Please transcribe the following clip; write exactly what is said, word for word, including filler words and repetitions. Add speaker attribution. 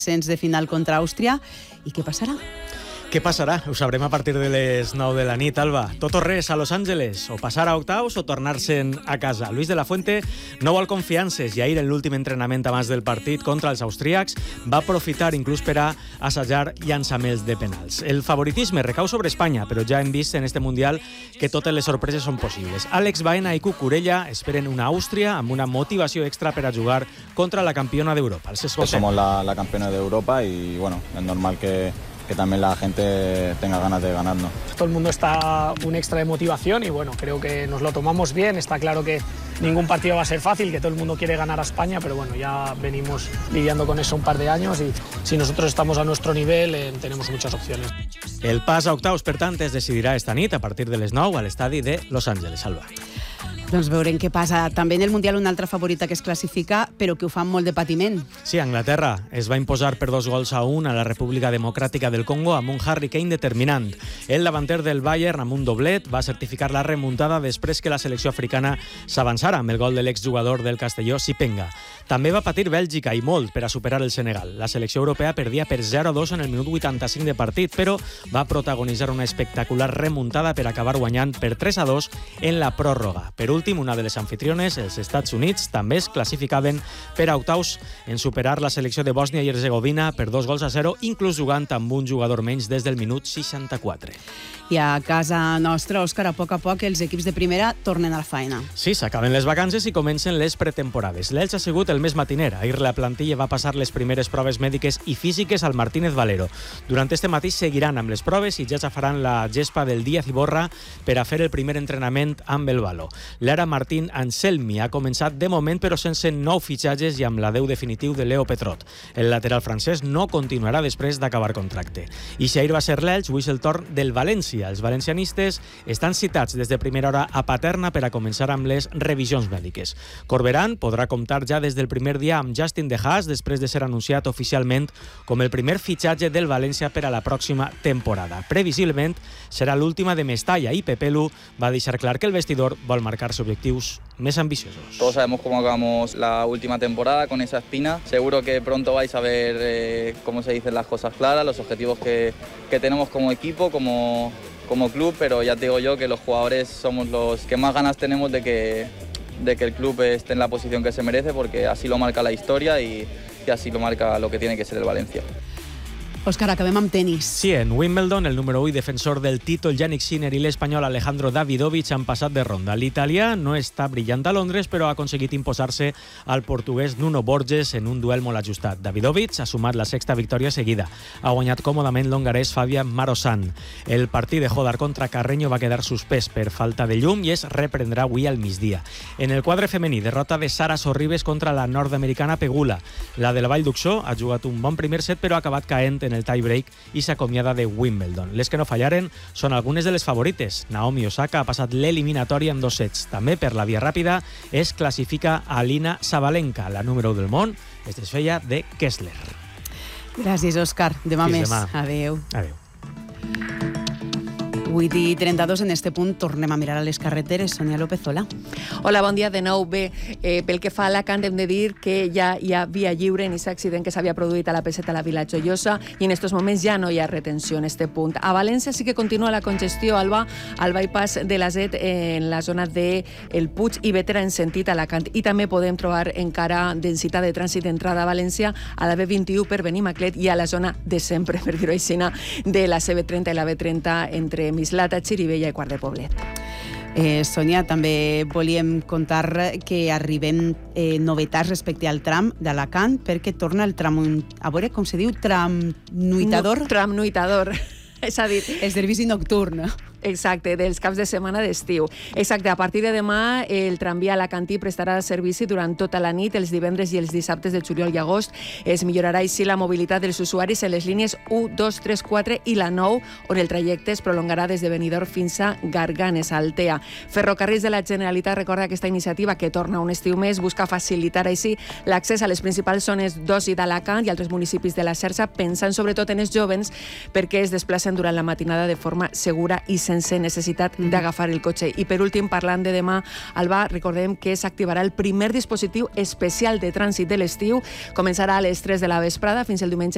Speaker 1: sens de final contra Àustria. I què passarà?
Speaker 2: Què passarà? Ho sabrem a partir de les nou de la nit, Alba. Tot o res a Los Angeles, o passar a octaus o tornar-se'n a casa. Luis de la Fuente no vol confiances i ahir en l'últim entrenament abans del partit contra els austríacs va aprofitar inclús per a assajar llançaments de penals. El favoritisme recau sobre Espanya, però ja hem vist en este Mundial que totes les sorpreses són possibles. Àlex Baena i Cucurella esperen una Àustria amb una motivació extra per a jugar contra la campiona d'Europa. Els escoltem.
Speaker 3: Somos la, la campeona de Europa y bueno, es normal que que también la gente tenga ganas de ganarnos.
Speaker 4: Todo el mundo está un extra de motivación y bueno, creo que nos lo tomamos bien. Está claro que ningún partido va a ser fácil, que todo el mundo quiere ganar a España, pero bueno, ya venimos lidiando con eso un par de años y si nosotros estamos a nuestro nivel eh, tenemos muchas opciones.
Speaker 2: El pas a octaus, per tant, es decidirà esta nit a partir de les nou a l'estadi de Los Angeles. Alba.
Speaker 1: Doncs veurem què passa. També en el Mundial una altra favorita que es classifica, però que ho fa amb molt de patiment.
Speaker 2: Sí, Anglaterra es va imposar per dos gols a un a la República Democràtica del Congo amb un Harry Kane determinant. El davanter del Bayern, amb un doblet, va certificar la remuntada després que la selecció africana s'avançara amb el gol de l'exjugador del Castelló, Sipenga. També va patir Bèlgica i molt per a superar el Senegal. La selecció europea perdia per zero a dos en el minut vuitanta-cinc de partit, però va protagonitzar una espectacular remuntada per acabar guanyant per tres a dos en la pròrroga. Per últim, una de les anfitriones, els Estats Units, també es classificaven per a octaus en superar la selecció de Bòsnia i Herzegovina per dos gols a zero, inclús jugant amb un jugador menys des del minut seixanta-quatre.
Speaker 1: I a casa nostra, Òscar, a poc a poc els equips de primera tornen a la feina.
Speaker 2: Sí, s'acaben les vacances i comencen les pretemporades. L'Elx ha sigut el més matiner. Ahir la plantilla va passar les primeres proves mèdiques i físiques al Martínez Valero. Durant este matí seguiran amb les proves i ja ja faran la gespa del Díaz Iborra per a fer el primer entrenament amb el Valo. L'ara Martín Anselmi ha començat de moment però sense nou fitxatges i amb l'adeu definitiu de Leo Petrot. El lateral francès no continuarà després d'acabar contracte. I si ahir va ser l'Elx, avui és el torn del València. Els valencianistes estan citats des de primera hora a Paterna per a començar amb les revisions mèdiques. Corberán podrà comptar ja des del primer dia amb Justin De Haas després de ser anunciat oficialment com el primer fitxatge del València per a la pròxima temporada. Previsiblement serà l'última de Mestalla i Pepelu va deixar clar que el vestidor vol marcar-se objectius més ambiciosos.
Speaker 5: Todos sabemos cómo acabamos la última temporada con esa espina. Seguro que pronto vais a ver eh, cómo se dicen las cosas claras, los objetivos que, que tenemos como equipo, como, como club, pero ya te digo yo que los jugadores somos los que más ganas tenemos de que, de que el club esté en la posición que se merece, porque así lo marca la historia y, y así lo marca lo que tiene que ser el Valencia.
Speaker 1: Òscar, acabem amb tenis.
Speaker 2: Sí, en Wimbledon, el número u i defensor del títol Yannick Sinner i l'espanyol Alejandro Davidovich han passat de ronda. L'italià no està brillant a Londres, però ha aconseguit imposar-se al portuguès Nuno Borges en un duel molt ajustat. Davidovich ha sumat la sexta victòria seguida. Ha guanyat còmodament l'hongarès Fabian Marosan. El partit de Hodar contra Carreño va quedar suspès per falta de llum i es reprendrà avui al migdia. En el quadre femení, derrota de Sara Sorribes contra la nord-americana Pegula. La de la Vall d'Uxó ha jugat un bon primer set, però ha acabat caent en el tie-break i s'acomiada de Wimbledon. Les que no fallaren són algunes de les favorites. Naomi Osaka ha passat l'eliminatòria amb dos sets. També per la via ràpida es classifica Alina Sabalenka, la número u del món, es desfeia de Kessler.
Speaker 1: Gràcies, Òscar. Demà
Speaker 2: Fins
Speaker 1: més.
Speaker 2: demà.
Speaker 1: Adéu.
Speaker 2: Adéu.
Speaker 1: vuit i trenta-dos, en este punt tornem a mirar a les carreteres. Sonia López, hola.
Speaker 6: Hola, bon dia de nou. Bé, eh, pel que fa a Alacant hem de dir que ja hi ha via lliure en aquest accident que s'havia produït a la P set a la Vila Joiosa i en estos moments ja no hi ha retenció en este punt. A València sí que continua la congestió, Alba, al bypass de la Z en la zona de el Puig i Bétera en sentit Alacant. I també podem trobar encara densitat de trànsit d'entrada a València a la B vint-i-u per Benimaclet i a la zona de sempre, per dir-ho així, de la C B trenta i la B trenta entre Mislata, Xirivella i Quart de Poblet.
Speaker 1: Eh, Sònia, també volíem contar que arriben eh, novetats respecte al tram d'Alacant perquè torna el tram, a veure com se diu, tramnuitador?
Speaker 6: No, tramnuitador, és a dir...
Speaker 1: El servici nocturn.
Speaker 6: Exacte, dels caps de setmana d'estiu. Exacte, a partir de demà el tramvia alacantí prestarà servici durant tota la nit, els divendres i els dissabtes de juliol i agost. Es millorarà així la mobilitat dels usuaris en les línies u, dos, tres, quatre i la nou, on el trajecte es prolongarà des de Benidorm fins a Garganes, a Altea. Ferrocarrils de la Generalitat recorda aquesta iniciativa que torna un estiu més, busca facilitar així l'accés a les principals zones d'oci d'Alacant i altres municipis de la xarxa, pensant sobretot en els jovens perquè es desplacen durant la matinada de forma segura i sense necessitat d'agafar el cotxe. I per últim, parlant de demà, Alba, recordem que s'activarà el primer dispositiu especial de trànsit de l'estiu. Començarà a les tres de la vesprada fins el diumenge